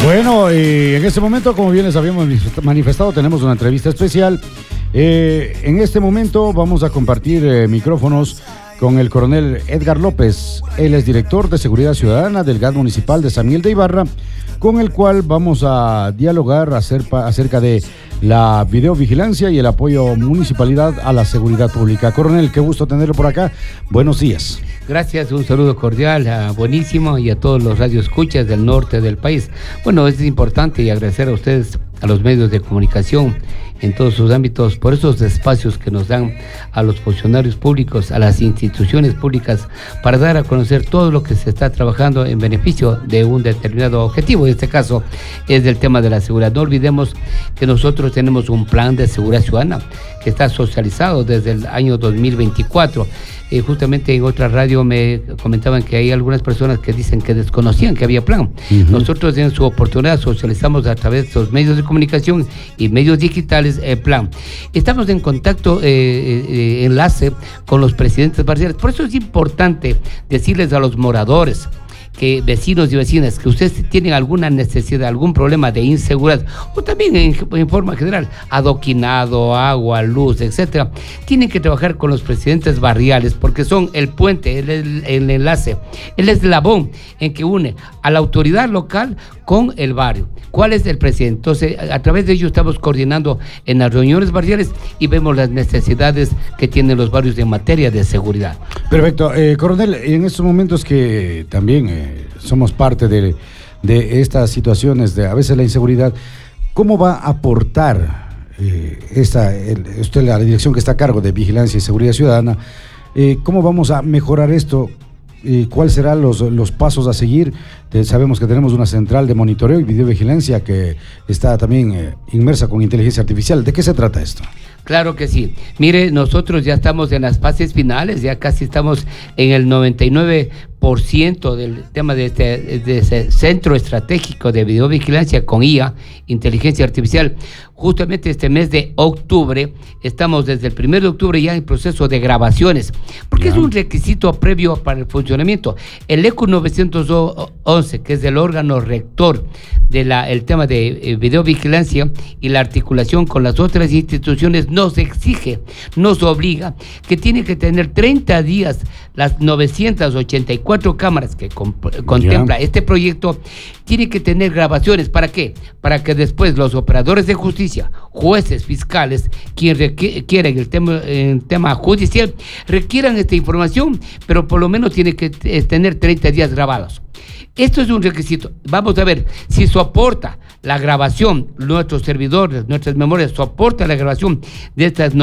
Bueno, en este momento, como bien les habíamos manifestado, tenemos una entrevista especial. En este momento vamos a compartir micrófonos con el coronel Edgar López. Él es director de Seguridad Ciudadana del GAT Municipal de San Miguel de Ibarra, con el cual vamos a dialogar acerca de la videovigilancia y el apoyo municipalidad a la seguridad pública. Coronel, qué gusto tenerlo por acá. Buenos días. Gracias, un saludo cordial, buenísimo, y a todos los radioescuchas del norte del país. Bueno, es importante y agradecer a ustedes, a los medios de comunicación en todos sus ámbitos, por esos espacios que nos dan a los funcionarios públicos, a las instituciones públicas, para dar a conocer todo lo que se está trabajando en beneficio de un determinado objetivo. En este caso es del tema de la seguridad. No olvidemos que nosotros tenemos un plan de seguridad ciudadana que está socializado desde el año 2024. Justamente en otra radio me comentaban que hay algunas personas que dicen que desconocían que había plan. Nosotros en su oportunidad socializamos a través de los medios de comunicación y medios digitales el plan. Estamos en contacto, enlace con los presidentes barriales. Por eso es importante decirles a los moradores, que vecinos y vecinas, que ustedes tienen alguna necesidad, algún problema de inseguridad, o también en forma general, adoquinado, agua, luz, etcétera, tienen que trabajar con los presidentes barriales, porque son el puente, el enlace, el eslabón en que une a la autoridad local con el barrio. ¿Cuál es el presidente? Entonces, a través de ello estamos coordinando en las reuniones barriales y vemos las necesidades que tienen los barrios en materia de seguridad. Perfecto. Coronel, en estos momentos que también somos parte de estas situaciones de a veces la inseguridad, ¿cómo va a aportar usted, la dirección que está a cargo de Vigilancia y Seguridad Ciudadana? ¿Cómo vamos a mejorar esto? ¿Cuáles serán los pasos a seguir? Sabemos que tenemos una central de monitoreo y videovigilancia que está también inmersa con inteligencia artificial. ¿De qué se trata esto? Claro que sí. Mire, nosotros ya estamos en las fases finales, ya casi estamos en el 99% del tema de ese centro estratégico de videovigilancia con IA, inteligencia artificial. Justamente este mes de octubre, estamos desde el 1 de octubre ya en proceso de grabaciones, porque es un requisito previo para el funcionamiento. El ECU 911, que es el órgano rector del tema de videovigilancia y la articulación con las otras instituciones, nos exige, nos obliga que tiene que tener 30 días las 984 cámaras que contempla este proyecto, tiene que tener grabaciones. ¿Para qué? Para que después los operadores de justicia, jueces, fiscales, quienes quieran el tema judicial, requieran esta información, pero por lo menos tiene que tener 30 días grabados. Esto es un requisito. Vamos a ver si soporta la grabación, nuestros servidores, nuestras memorias, soporta la grabación de estas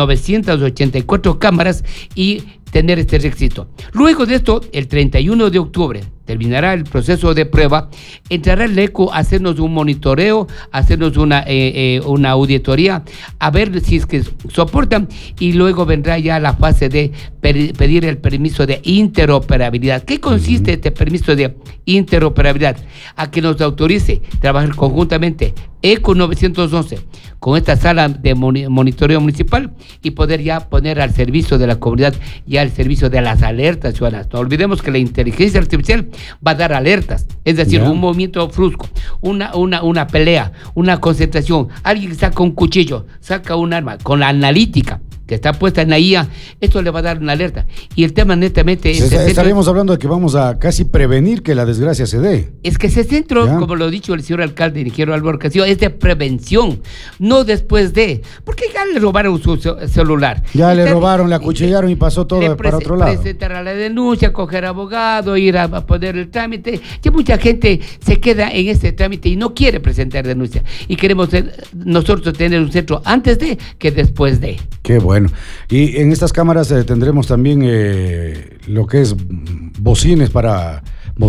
984 cámaras y tener este requisito. Luego de esto, el 31 de octubre, terminará el proceso de prueba, entrará el ECO a hacernos un monitoreo, a hacernos una auditoría, a ver si es que soportan, y luego vendrá ya la fase de pedir el permiso de interoperabilidad. ¿Qué consiste este permiso de interoperabilidad? A que nos autorice trabajar conjuntamente ECO 911 con esta sala de monitoreo municipal y poder ya poner al servicio de la comunidad, ya al servicio de las alertas ciudadanas. No olvidemos que la inteligencia artificial va a dar alertas, es decir, un movimiento brusco, una pelea, una concentración, alguien saca un cuchillo, saca un arma, con la analítica que está puesta en la IA, esto le va a dar una alerta. Y el tema netamente... Estaríamos hablando de que vamos a casi prevenir que la desgracia se dé. Es que ese centro, como lo ha dicho el señor alcalde ingeniero Álvaro Castillo, es de prevención, no después de... Porque ya le robaron su celular. Ya le robaron, le acuchillaron y pasó todo para otro lado. Presentar a la denuncia, coger abogado, ir a poner el trámite. Ya mucha gente se queda en este trámite y no quiere presentar denuncia. Y queremos nosotros tener un centro antes de que después de. Qué bueno. Y en estas cámaras tendremos también lo que es bocinas para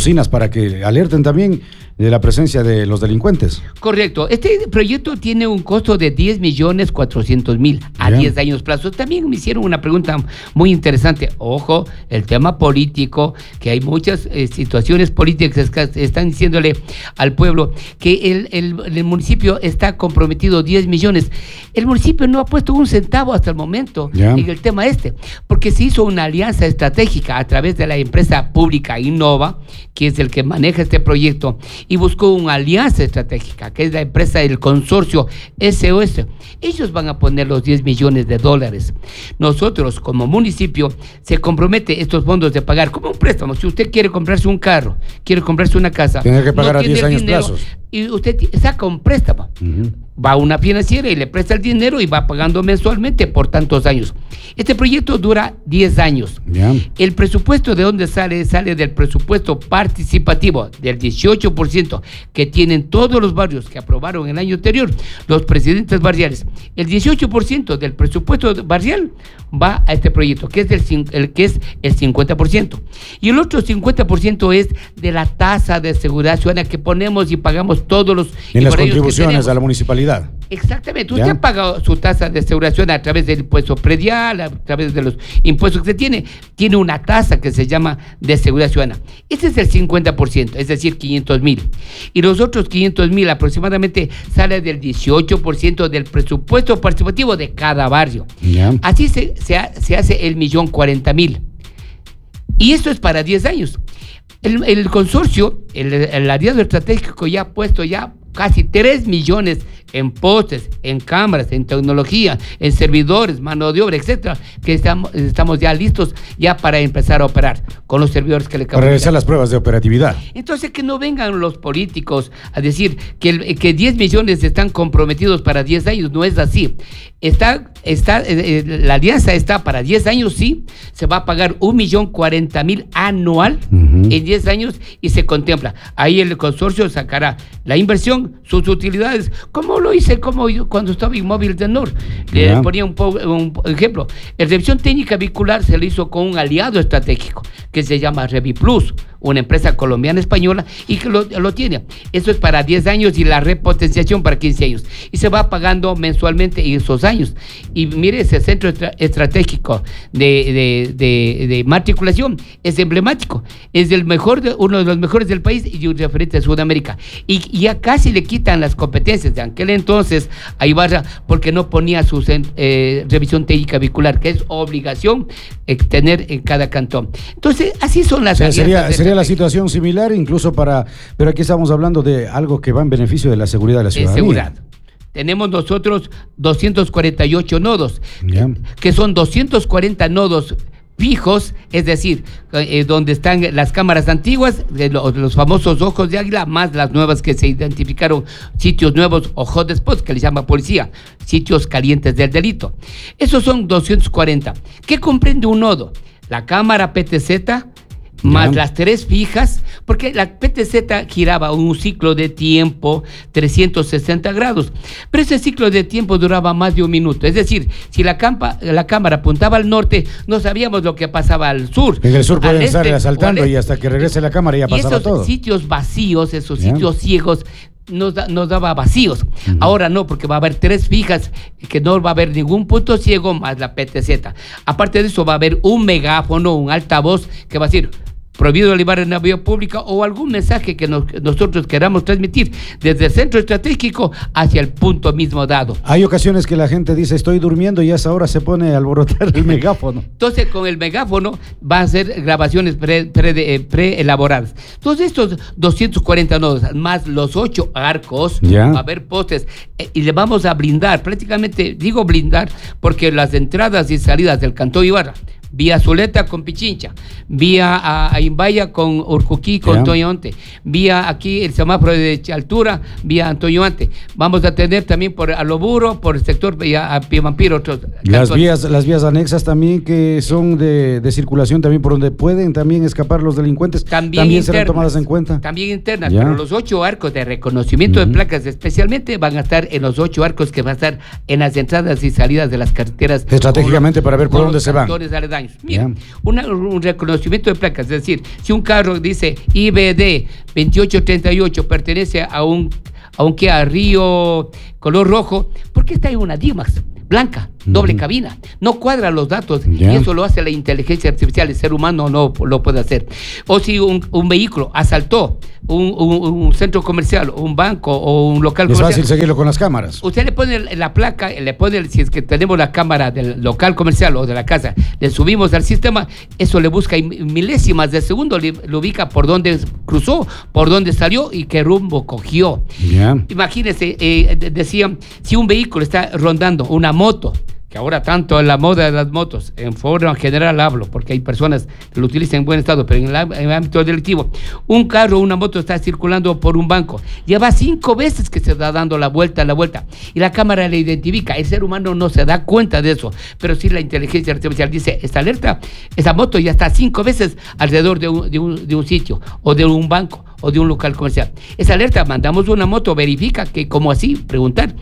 que alerten también de la presencia de los delincuentes. Correcto. Este proyecto tiene un costo de 10.400.000 a 10 años plazo. También me hicieron una pregunta muy interesante. Ojo, el tema político, que hay muchas situaciones políticas que están diciéndole al pueblo que el municipio está comprometido 10 millones. El municipio no ha puesto un centavo hasta el momento en el tema porque se hizo una alianza estratégica a través de la empresa pública Innova, que es el que maneja este proyecto, y buscó una alianza estratégica, que es la empresa del consorcio SOS. Ellos van a poner los 10 millones de dólares. Nosotros, como municipio, se compromete estos fondos de pagar como un préstamo. Si usted quiere comprarse un carro, quiere comprarse una casa, tiene que pagar a 10 años plazos. Y usted saca un préstamo. Va a una financiera y le presta el dinero y va pagando mensualmente por tantos años. Este proyecto dura 10 años. El presupuesto, ¿de dónde sale? Sale del presupuesto participativo del 18% que tienen todos los barrios que aprobaron el año anterior los presidentes barriales. El 18% del presupuesto barrial va a este proyecto, que es el 50%. Y el otro 50% es de la tasa de seguridad ciudadana que ponemos y pagamos todos los... En las contribuciones a la municipalidad. Exactamente. Usted ha pagado su tasa de seguridad ciudadana a través del impuesto predial, a través de los impuestos que se tiene una tasa que se llama de seguridad ciudadana. Ese es el 50%, es decir, 500,000. Y los otros 500,000 aproximadamente sale del 18% del presupuesto participativo de cada barrio. Así se hace el 1.040.000. Y esto es para 10 años. El consorcio, el aliado estratégico ya ha puesto casi 3 millones en postes, en cámaras, en tecnología, en servidores, mano de obra, etcétera, que estamos ya listos ya para empezar a operar con los servidores que le acabamos para realizar las pruebas de operatividad. Entonces, que no vengan los políticos a decir que 10 millones están comprometidos para 10 años, no es así. La alianza está para 10 años, sí, se va a pagar 1.040.000 anual en 10 años y se contempla. Ahí el consorcio sacará la inversión, sus utilidades, como lo hice cuando estaba en Móvil del Norte. Le ponía un ejemplo. La revisión técnica vehicular se le hizo con un aliado estratégico que se llama Reviplus, una empresa colombiana española, y que lo tiene. Eso es para 10 años y la repotenciación para 15 años. Y se va pagando mensualmente esos años. Y mire, ese centro estratégico de matriculación es emblemático. Es uno de los mejores del país y un referente de Sudamérica. Y ya casi le quitan las competencias de aquel entonces a Ibarra porque no ponía su revisión técnica vehicular, que es obligación tener en cada cantón. Entonces, así son las alianzas. Sería la situación similar, incluso pero aquí estamos hablando de algo que va en beneficio de la seguridad de la ciudadanía. Seguridad. Tenemos nosotros 248 nodos, que son 240 nodos fijos, es decir, donde están las cámaras antiguas, los famosos ojos de águila, más las nuevas que se identificaron, sitios nuevos o hotspots, que les llama policía, sitios calientes del delito. Esos son 240. ¿Qué comprende un nodo? La cámara PTZ, más las 3 fijas, porque la PTZ giraba un ciclo de tiempo 360 grados, pero ese ciclo de tiempo duraba más de 1 minuto. Es decir, si la cámara apuntaba al norte, no sabíamos lo que pasaba al sur. En el sur pueden estar asaltando y hasta que regrese la cámara ya pasaba todo. Esos sitios vacíos, esos sitios ciegos, nos daba vacíos. Ahora no, porque va a haber 3 fijas, que no va a haber ningún punto ciego más la PTZ. Aparte de eso, va a haber un megáfono, un altavoz, que va a decir: prohibido elevar en la vía pública, o algún mensaje que nosotros queramos transmitir desde el centro estratégico hacia el punto mismo dado. Hay ocasiones que la gente dice: estoy durmiendo, y a esa hora se pone a alborotar el megáfono. Entonces, con el megáfono va a ser grabaciones preelaboradas. Entonces, estos 240 nodos, más los 8 arcos, va a haber postes, y le vamos a blindar, prácticamente digo blindar, porque las entradas y salidas del Cantón Ibarra, vía Zuleta con Pichincha, vía a Imbaya con Urcuquí, con Antoñonte, vía aquí el semáforo de Altura, vía Antoñonte. Vamos a tener también por Aloburo, por el sector a Piemampiro, otros. Las vías anexas también, que son de circulación también, por donde pueden también escapar los delincuentes, también serán tomadas en cuenta. También internas, pero los 8 arcos de reconocimiento de placas especialmente van a estar en los 8 arcos que van a estar en las entradas y salidas de las carreteras. Estratégicamente, para ver por dónde se van. Mira, un reconocimiento de placas, es decir, si un carro dice IBD 2838 pertenece a un Kia Río color rojo, ¿por qué está en una D-Max blanca? doble cabina. No cuadra los datos y eso lo hace la inteligencia artificial. El ser humano no lo puede hacer. O si un vehículo asaltó un centro comercial, un banco o un local comercial. Es fácil seguirlo con las cámaras. Usted le pone la placa, si es que tenemos la cámara del local comercial o de la casa, le subimos al sistema, eso le busca en milésimas de segundo, le ubica por dónde cruzó, por dónde salió y qué rumbo cogió. Imagínese, decían, si un vehículo está rondando una moto, que ahora tanto en la moda de las motos, en forma general hablo, porque hay personas que lo utilizan en buen estado, pero en el ámbito delictivo, un carro o una moto está circulando por un banco, lleva 5 veces que se está dando la vuelta, y la cámara le identifica. El ser humano no se da cuenta de eso, pero sí la inteligencia artificial dice, esta alerta, esa moto ya está 5 veces alrededor de un sitio, o de un banco, o de un local comercial. Esa alerta, mandamos una moto, verifica que, como así, preguntar,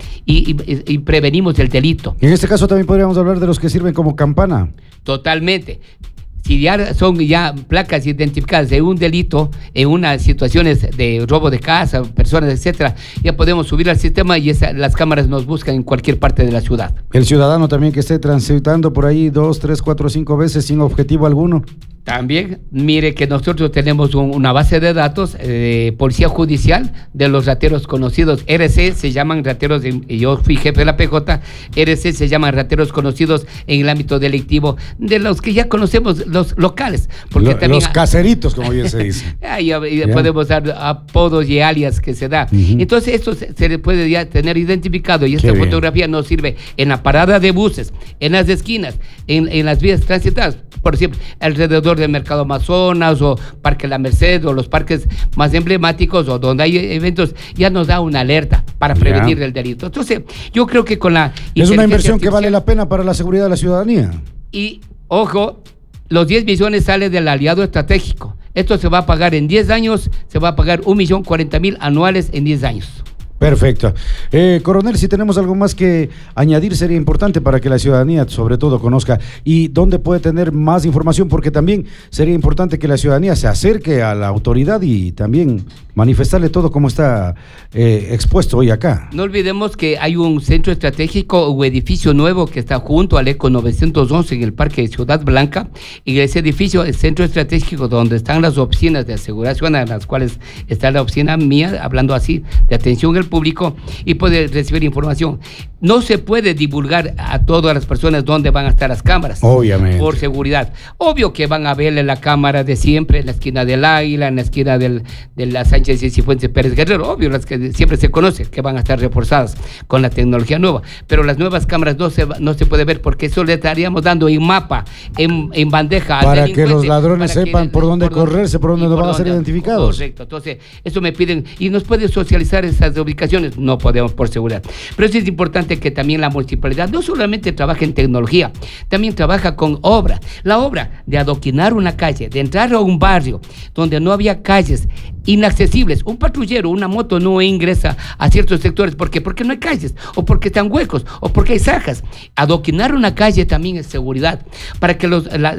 y prevenimos el delito. En este caso también podríamos hablar de los que sirven como campana. Totalmente. Si ya son placas identificadas de un delito, en unas situaciones de robo de casa, personas, etcétera, ya podemos subir al sistema y las cámaras nos buscan en cualquier parte de la ciudad. El ciudadano también que esté transitando por ahí 2, 3, 4, 5 veces sin objetivo alguno. También, mire que nosotros tenemos una base de datos de policía judicial de los rateros conocidos. RC se llaman rateros, yo fui jefe de la PJ, RC se llaman rateros conocidos en el ámbito delictivo, de los que ya conocemos, los locales. Porque también, los caseritos, como bien se dice. Podemos dar apodos y alias que se da. Entonces, esto se le puede ya tener identificado, y esta fotografía nos sirve en la parada de buses, en las esquinas, en las vías transitadas, por ejemplo, alrededor del Mercado Amazonas o Parque La Merced o los parques más emblemáticos o donde hay eventos, ya nos da una alerta para prevenir el delito. Entonces, yo creo que con la... Es una inversión que vale la pena para la seguridad de la ciudadanía. Y, ojo, los 10 millones sale del aliado estratégico. Esto se va a pagar en 10 años, se va a pagar 1.040.000 anuales en 10 años. Perfecto. Coronel, si tenemos algo más que añadir, sería importante para que la ciudadanía, sobre todo, conozca y dónde puede tener más información, porque también sería importante que la ciudadanía se acerque a la autoridad y también manifestarle todo como está expuesto hoy acá. No olvidemos que hay un centro estratégico o edificio nuevo que está junto al ECO 911 en el Parque de Ciudad Blanca, y ese edificio, el centro estratégico donde están las oficinas de aseguración, a las cuales está la oficina mía, hablando así de atención al público, y puede recibir información. No se puede divulgar a todas las personas dónde van a estar las cámaras. Obviamente. Por seguridad. Obvio que van a verle la cámara de siempre, en la esquina del Águila, en la esquina de la Sánchez y Cifuentes Pérez Guerrero. Obvio, las que siempre se conocen, que van a estar reforzadas con la tecnología nueva. Pero las nuevas cámaras no se puede ver, porque eso le estaríamos dando en mapa, en bandeja. Para que los ladrones sepan por dónde correrse, por dónde van a ser identificados. Correcto. Entonces, eso me piden, y nos puede socializar esas ubicaciones. No podemos, por seguridad. Pero sí es importante que también la municipalidad no solamente trabaje en tecnología, también trabaja con obra. La obra de adoquinar una calle, de entrar a un barrio donde no había calles inaccesibles. Un patrullero, una moto no ingresa a ciertos sectores. ¿Por qué? Porque no hay calles, o porque están huecos, o porque hay zajas. Adoquinar una calle también es seguridad, para que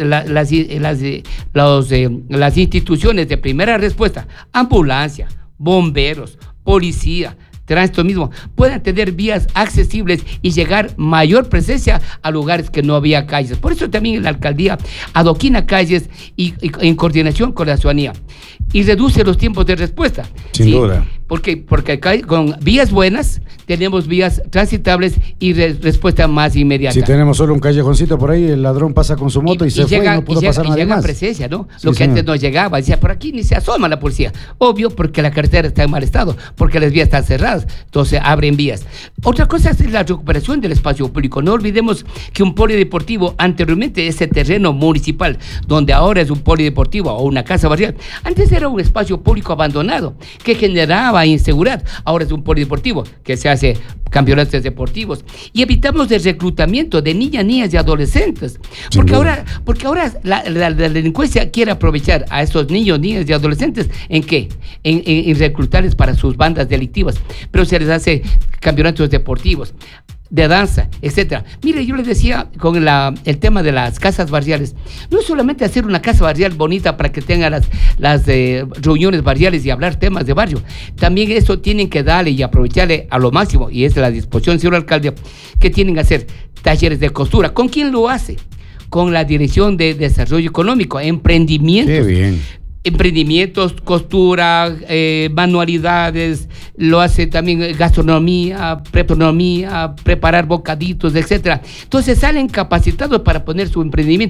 las instituciones de primera respuesta, ambulancia, bomberos, policía, tránsito mismo, puedan tener vías accesibles y llegar mayor presencia a lugares que no había calles. Por eso también la alcaldía adoquina calles y en coordinación con la ciudadanía, y reduce los tiempos de respuesta. Sin duda. Porque con vías buenas tenemos vías transitables y respuesta más inmediata. Si tenemos solo un callejoncito por ahí, el ladrón pasa con su moto y se fue y no pudo pasar nadie más. Y llega presencia, ¿no? Lo que antes no llegaba, decía, por aquí ni se asoma la policía. Obvio, porque la carretera está en mal estado, porque las vías están cerradas, entonces abren vías. Otra cosa es la recuperación del espacio público. No olvidemos que un polideportivo, anteriormente ese terreno municipal, donde ahora es un polideportivo o una casa barrial, antes era un espacio público abandonado, que generaba inseguridad. Ahora es un polideportivo que se hace campeonatos deportivos, y evitamos el reclutamiento de niñas y adolescentes, porque ahora la delincuencia quiere aprovechar a esos niñas y adolescentes. ¿En qué? En reclutarles para sus bandas delictivas, pero se les hace campeonatos deportivos. de danza, etcétera. Mire, yo les decía con el tema de las casas barriales, no es solamente hacer una casa barrial bonita para que tenga las reuniones barriales y hablar temas de barrio, también eso tienen que darle y aprovecharle a lo máximo, y es la disposición, señor alcalde, que tienen que hacer talleres de costura. ¿Con quién lo hace? Con la Dirección de Desarrollo Económico, emprendimientos. Qué bien. Emprendimientos, costura, manualidades, lo hace también gastronomía, preparar bocaditos, etcétera. Entonces salen capacitados para poner su emprendimiento.